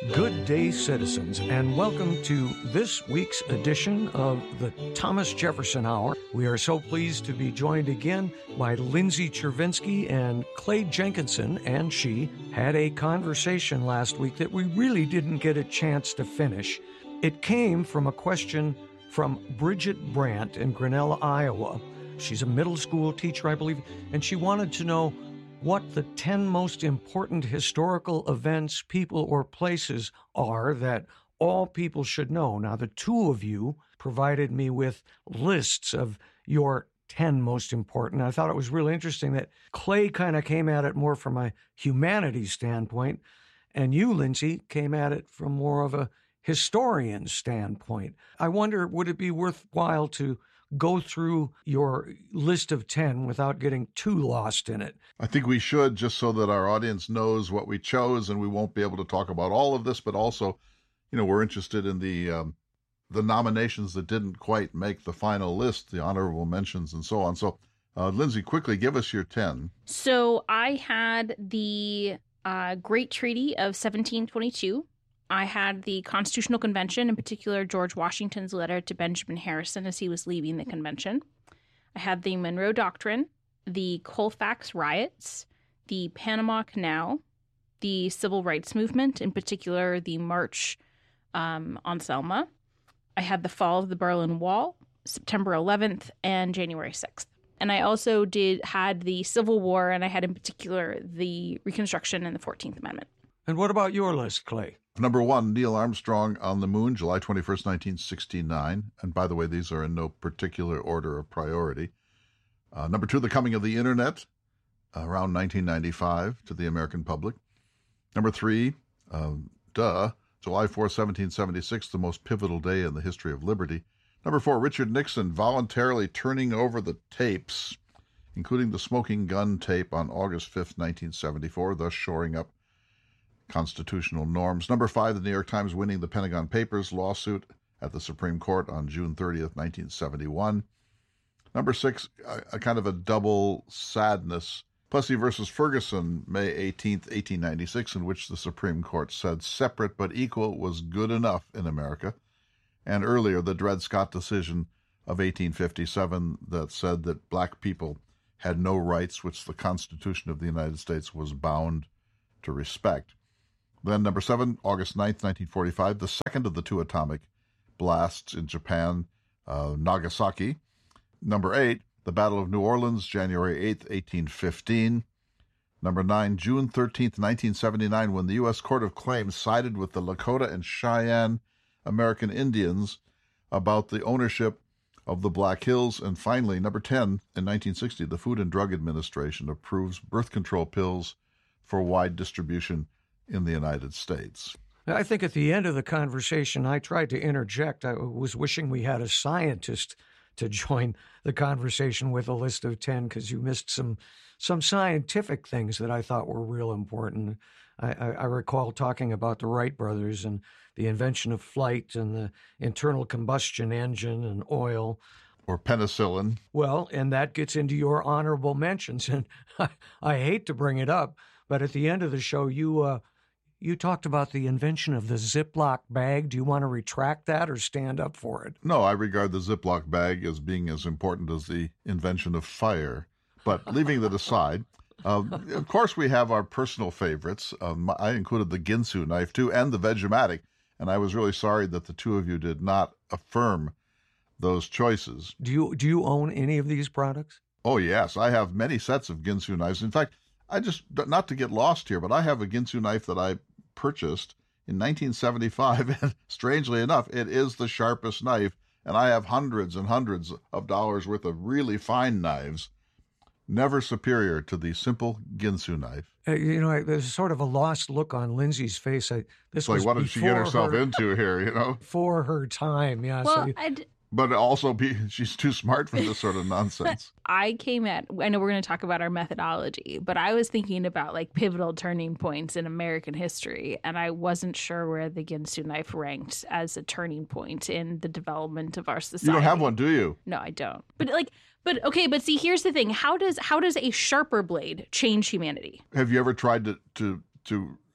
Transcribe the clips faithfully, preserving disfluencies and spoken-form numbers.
Good day, citizens, and welcome to this week's edition of the Thomas Jefferson Hour. We are so pleased to be joined again by Lindsay Chervinsky and Clay Jenkinson, and she had a conversation last week that we really didn't get a chance to finish. It came from a question from Bridget Brandt in Grinnell, Iowa. She's a middle school teacher, I believe, and she wanted to know what the ten most important historical events, people, or places are that all people should know. Now, the two of you provided me with lists of your ten most important. I thought it was really interesting that Clay kind of came at it more from a humanities standpoint, and you, Lindsay, came at it from more of a historian standpoint. I wonder, would it be worthwhile to go through your list of ten without getting too lost in it? I think we should, just so that our audience knows what we chose, and we won't be able to talk about all of this, but also, you know, we're interested in the um, the nominations that didn't quite make the final list, the honorable mentions and so on. So, uh, Lindsay, quickly give us your ten. So I had the uh, Great Treaty of seventeen twenty-two. I had the Constitutional Convention, in particular George Washington's letter to Benjamin Harrison as he was leaving the convention. I had the Monroe Doctrine, the Colfax riots, the Panama Canal, the Civil Rights Movement, in particular the March um, on Selma. I had the fall of the Berlin Wall, September eleventh, and January sixth. And I also did had the Civil War, and I had in particular the Reconstruction and the fourteenth Amendment. And what about your list, Clay? Number one, Neil Armstrong on the moon, July twenty-first, nineteen sixty-nine. And by the way, these are in no particular order of priority. Uh, number two, the coming of the internet, uh, around nineteen ninety-five, to the American public. Number three, um, duh, July fourth, seventeen seventy-six, the most pivotal day in the history of liberty. Number four, Richard Nixon voluntarily turning over the tapes, including the smoking gun tape on August fifth, nineteen seventy-four, thus shoring up constitutional norms. Number five, the New York Times winning the Pentagon Papers lawsuit at the Supreme Court on June thirtieth, nineteen seventy-one. Number six, a, a kind of a double sadness. Plessy versus Ferguson, May eighteenth, eighteen ninety-six, in which the Supreme Court said separate but equal was good enough in America. And earlier, the Dred Scott decision of eighteen fifty-seven that said that black people had no rights which the Constitution of the United States was bound to respect. Then number seven, August ninth, nineteen forty-five, the second of the two atomic blasts in Japan, uh, Nagasaki. Number eight, the Battle of New Orleans, January eighth, eighteen fifteen. Number nine, June thirteenth, nineteen seventy-nine, when the U S Court of Claims sided with the Lakota and Cheyenne American Indians about the ownership of the Black Hills. And finally, number ten, in nineteen sixty, the Food and Drug Administration approves birth control pills for wide distribution in the United States. I think at the end of the conversation, I tried to interject. I was wishing we had a scientist to join the conversation with a list of ten, because you missed some some scientific things that I thought were real important. I, I, I recall talking about the Wright brothers and the invention of flight and the internal combustion engine and oil. Or penicillin. Well, and that gets into your honorable mentions. And I, I hate to bring it up, but at the end of the show, you uh, you talked about the invention of the Ziploc bag. Do you want to retract that or stand up for it? No, I regard the Ziploc bag as being as important as the invention of fire. But leaving that aside, uh, of course we have our personal favorites. Um, I included the Ginsu knife, too, and the Vegematic. And I was really sorry that the two of you did not affirm those choices. Do you do you own any of these products? Oh, yes. I have many sets of Ginsu knives. In fact, I just, not to get lost here, but I have a Ginsu knife that I purchased in nineteen seventy-five, and strangely enough, it is the sharpest knife, and I have hundreds and hundreds of dollars worth of really fine knives, never superior to the simple Ginsu knife. Uh, you know, there's sort of a lost look on Lindsay's face. I, this it's like, was what did she get herself her, into here, you know? For her time, yeah. Well, so, I'd... But also, be, she's too smart for this sort of nonsense. I came at, I know we're going to talk about our methodology, but I was thinking about like pivotal turning points in American history, and I wasn't sure where the Ginsu knife ranked as a turning point in the development of our society. You don't have one, do you? No, I don't. But like, but okay, but see, here's the thing. How does how does a sharper blade change humanity? Have you ever tried to to, to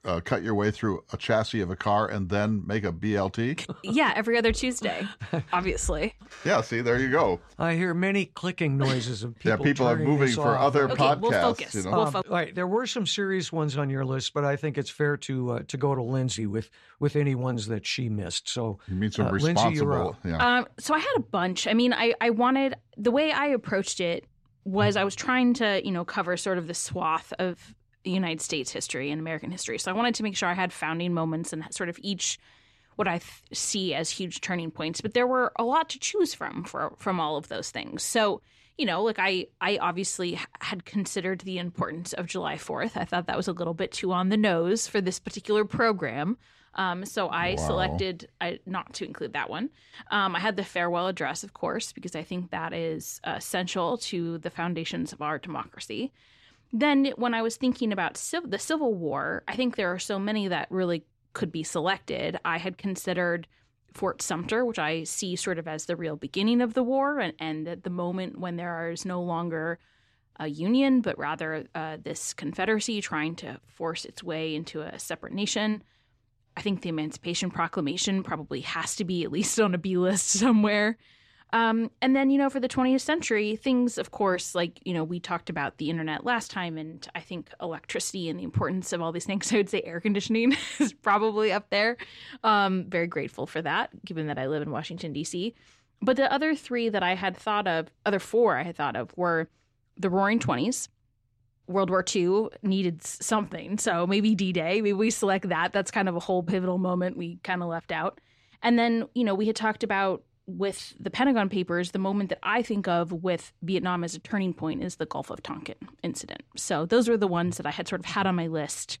uh, cut your way through a chassis of a car and then make a B L T? Yeah, every other Tuesday, obviously. Yeah, see, there you go. I hear many clicking noises of people. Yeah, people are turning moving this for off. other Okay, podcasts. we'll focus. You know? We'll Um, fo- all right, there were some serious ones on your list, but I think it's fair to uh, to go to Lindsay with with any ones that she missed. So You mean some uh, Lindsay, you're responsible? up. Yeah. Um, so I had a bunch. I mean, I, I wanted, the way I approached it was I was trying to, you know, cover sort of the swath of the United States history and American history. So I wanted to make sure I had founding moments and sort of each what I th- see as huge turning points. But there were a lot to choose from for, from all of those things. So, you know, like I, I obviously had considered the importance of July fourth. I thought that was a little bit too on the nose for this particular program. Um, so I Wow. selected uh, not to include that one. Um, I had the farewell address, of course, because I think that is uh, essential to the foundations of our democracy. Then when I was thinking about civ- the Civil War, I think there are so many that really could be selected. I had considered Fort Sumter, which I see sort of as the real beginning of the war and, and at the moment when there is no longer a union, but rather uh, this Confederacy trying to force its way into a separate nation. I think the Emancipation Proclamation probably has to be at least on a B list somewhere. Um, and then, you know, for the twentieth century, things, of course, like, you know, we talked about the internet last time, and I think electricity and the importance of all these things. I would say air conditioning is probably up there. Um, very grateful for that, given that I live in Washington, D C. But the other three that I had thought of, other four I had thought of were the Roaring Twenties. World War Two needed something. So maybe D-Day, maybe we select that. That's kind of a whole pivotal moment we kind of left out. And then, you know, we had talked about with the Pentagon Papers, the moment that I think of with Vietnam as a turning point is the Gulf of Tonkin incident. So those were the ones that I had sort of had on my list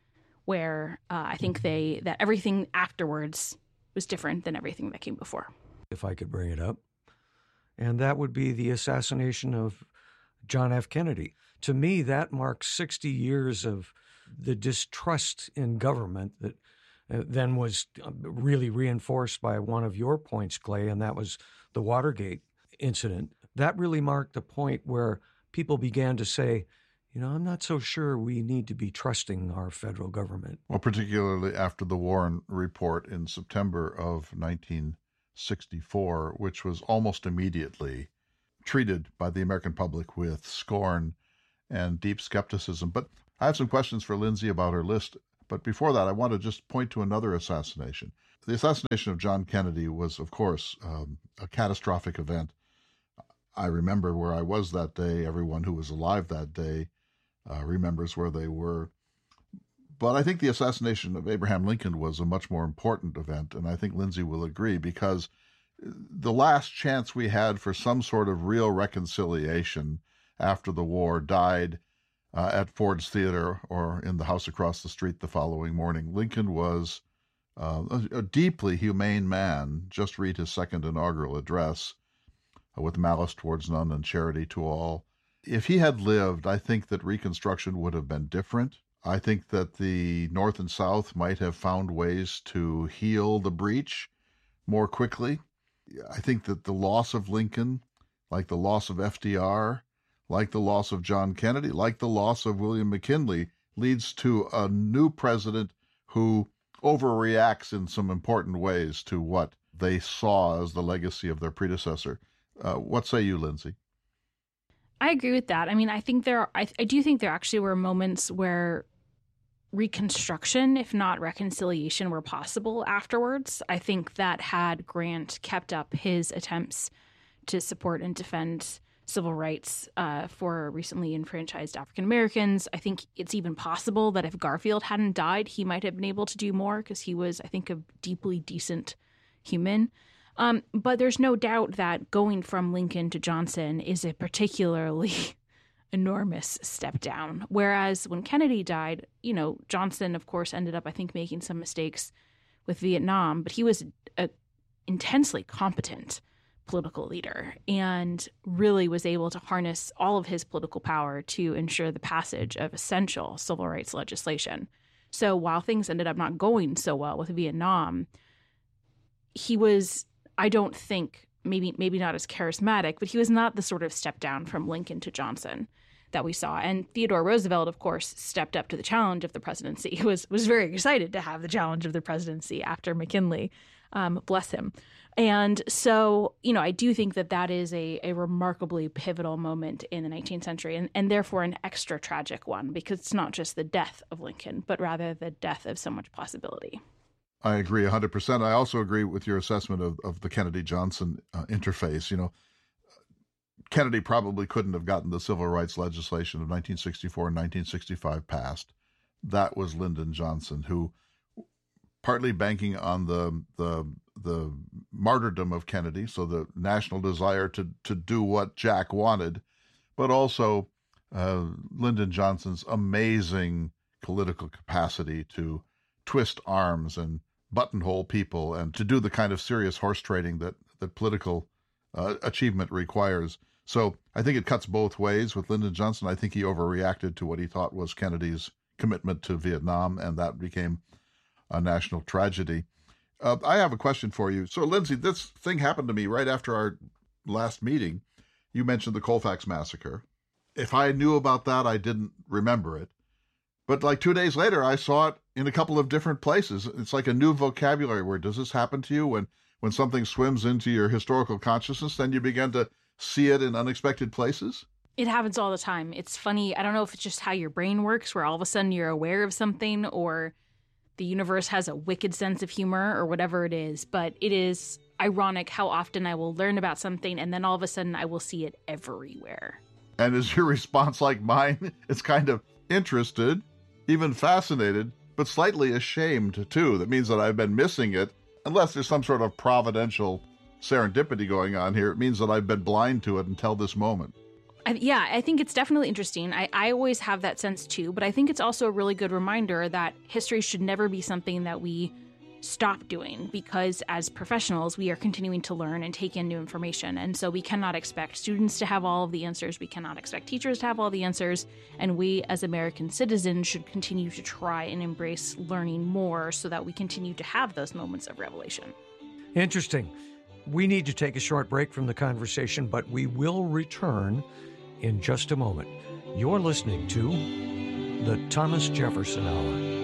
where uh, I think they that everything afterwards was different than everything that came before. if I could bring it up, and that would be the assassination of John F. Kennedy. To me, that marks sixty years of the distrust in government that uh, then was really reinforced by one of your points, Clay, and that was the Watergate incident. That really marked the point where people began to say, you know, I'm not so sure we need to be trusting our federal government. Well, particularly after the Warren Report in September of nineteen sixty-four, which was almost immediately treated by the American public with scorn and deep skepticism. But I have some questions for Lindsay about her list. But before that, I want to just point to another assassination. The assassination of John Kennedy was, of course, um, a catastrophic event. I remember where I was that day. Everyone who was alive that day uh, remembers where they were. But I think the assassination of Abraham Lincoln was a much more important event, and I think Lindsay will agree, because the last chance we had for some sort of real reconciliation after the war died uh, at Ford's Theater or in the house across the street the following morning. Lincoln was uh, a, a deeply humane man. Just read his second inaugural address, uh, with malice towards none and charity to all. If he had lived, I think that Reconstruction would have been different. I think that the North and South might have found ways to heal the breach more quickly. I think that the loss of Lincoln, like the loss of F D R, like the loss of John Kennedy, like the loss of William McKinley, leads to a new president who overreacts in some important ways to what they saw as the legacy of their predecessor. Uh, what say you, Lindsay? I agree with that. I mean, I think there are, I, I do think there actually were moments where reconstruction, if not reconciliation, were possible afterwards. I think that had Grant kept up his attempts to support and defend civil rights uh, for recently enfranchised African Americans, I think it's even possible that if Garfield hadn't died, he might have been able to do more, because he was, I think, a deeply decent human. Um, but there's no doubt that going from Lincoln to Johnson is a particularly enormous step down. Whereas when Kennedy died, you know, Johnson, of course, ended up, I think, making some mistakes with Vietnam, but he was a intensely competent political leader and really was able to harness all of his political power to ensure the passage of essential civil rights legislation. So while things ended up not going so well with Vietnam, he was, I don't think, maybe maybe not as charismatic, but he was not the sort of step down from Lincoln to Johnson that we saw. And Theodore Roosevelt, of course, stepped up to the challenge of the presidency. He was, was very excited to have the challenge of the presidency after McKinley, um, bless him. And so, you know, I do think that that is a, a remarkably pivotal moment in the nineteenth century, and, and therefore an extra tragic one, because it's not just the death of Lincoln, but rather the death of so much possibility. I agree one hundred percent. I also agree with your assessment of, of the Kennedy-Johnson uh, interface. You know, Kennedy probably couldn't have gotten the civil rights legislation of nineteen sixty-four and nineteen sixty-five passed. That was Lyndon Johnson, who, partly banking on the the the martyrdom of Kennedy, so the national desire to to do what Jack wanted, but also uh, Lyndon Johnson's amazing political capacity to twist arms and buttonhole people and to do the kind of serious horse trading that that political uh, achievement requires. So I think it cuts both ways with Lyndon Johnson. I think he overreacted to what he thought was Kennedy's commitment to Vietnam, and that became a national tragedy. Uh, I have a question for you. So, Lindsay, this thing happened to me right after our last meeting. You mentioned the Colfax Massacre. If I knew about that, I didn't remember it. But like two days later, I saw it in a couple of different places. It's like a new vocabulary word. Does this happen to you when, when something swims into your historical consciousness, then you begin to see it in unexpected places? It happens all the time. It's funny. I don't know if it's just how your brain works, where all of a sudden you're aware of something, or the universe has a wicked sense of humor, or whatever it is. But it is ironic how often I will learn about something and then all of a sudden I will see it everywhere. And is your response like mine? It's kind of interested, even fascinated, but slightly ashamed too. That means that I've been missing it. Unless there's some sort of providential serendipity going on here, it means that I've been blind to it until this moment. I, yeah, I think it's definitely interesting. I, I always have that sense too, but I think it's also a really good reminder that history should never be something that we stop doing, because as professionals, we are continuing to learn and take in new information. And so we cannot expect students to have all of the answers. We cannot expect teachers to have all the answers. And we as American citizens should continue to try and embrace learning more so that we continue to have those moments of revelation. Interesting. We need to take a short break from the conversation, but we will return in just a moment. You're listening to the Thomas Jefferson Hour.